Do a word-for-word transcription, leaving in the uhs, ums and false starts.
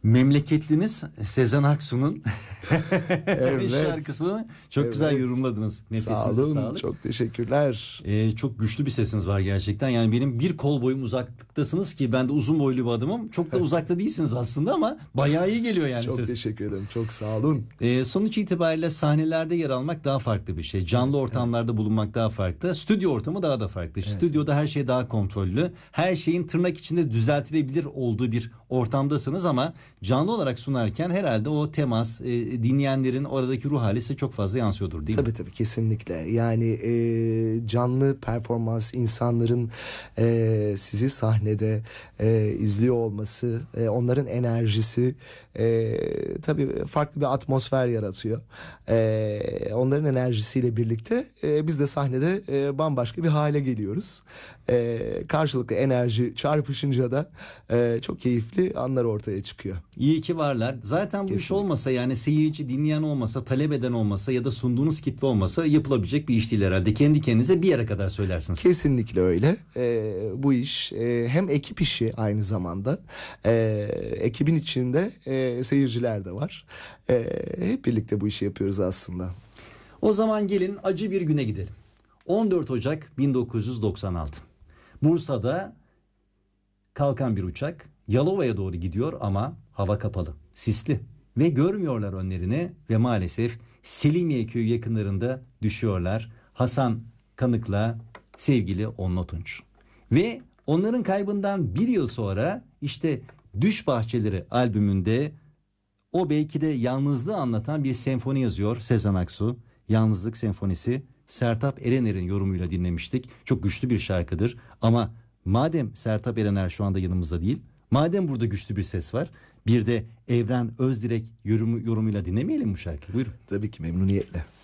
Memleketliniz Sezen Aksu'nun evet. şarkısını çok evet. güzel yorumladınız. Sağ olun, sağlık. Çok teşekkürler. Ee, çok güçlü bir sesiniz var gerçekten. Yani benim bir kol boyum uzaklıktasınız ki ben de uzun boylu bir adamım. Çok da uzakta değilsiniz aslında ama bayağı iyi geliyor yani çok ses. Çok teşekkür ederim. Çok sağ olun. Ee, sonuç itibariyle sahnelerde yer almak daha farklı bir şey. Canlı evet, ortamlarda evet. bulunmak daha farklı. Stüdyo ortamı daha da farklı. Evet, Stüdyoda evet. her şey daha kontrollü. Her şeyin tırnak içinde düzeltilebilir olduğu bir ortamdasınız ama canlı olarak sunarken herhalde o temas, e, dinleyenlerin oradaki ruh hali size çok fazla yansıyordur değil tabii, mi? Tabii tabii kesinlikle. Yani e, canlı performans, insanların e, sizi sahnede e, izliyor olması, e, onların enerjisi e, tabii farklı bir atmosfer yaratıyor. E, onların enerjisiyle birlikte e, biz de sahnede e, bambaşka bir hale geliyoruz. E, karşılıklı enerji çarpışınca da e, çok keyifli anlar ortaya çıkıyor. İyi ki varlar. Zaten bu Kesinlikle. iş olmasa, yani seyirci, dinleyen olmasa, talep eden olmasa ya da sunduğunuz kitle olmasa yapılabilecek bir iş değil herhalde. Kendi kendinize bir yere kadar söylersiniz. Kesinlikle öyle. Ee, bu iş e, hem ekip işi aynı zamanda. E, ekibin içinde e, seyirciler de var. E, hep birlikte bu işi yapıyoruz aslında. O zaman gelin acı bir güne gidelim. on dört Ocak bin dokuz yüz doksan altı. Bursa'da kalkan bir uçak Yalova'ya doğru gidiyor ama hava kapalı, sisli ve görmüyorlar önlerini ve maalesef Selimiye köyü yakınlarında düşüyorlar. Hasan Kanık'la sevgili Onno Tunç. Ve onların kaybından bir yıl sonra işte Düş Bahçeleri albümünde o belki de yalnızlığı anlatan bir senfoni yazıyor Sezen Aksu. Yalnızlık Senfonisi. Sertab Erener'in yorumuyla dinlemiştik. Çok güçlü bir şarkıdır ama madem Sertab Erener şu anda yanımızda değil, madem burada güçlü bir ses var, bir de Evren Özdirek yorumu, yorumuyla dinlemeyelim bu şarkıyı. Buyurun. Tabii ki memnuniyetle.